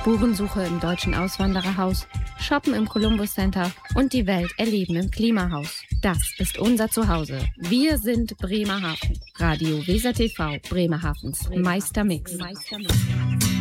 Spurensuche im Deutschen Auswandererhaus, Shoppen im Columbus Center und die Welt erleben im Klimahaus. Das ist unser Zuhause. Wir sind Bremerhaven. Radio Weser TV, Bremerhavens Meistermix.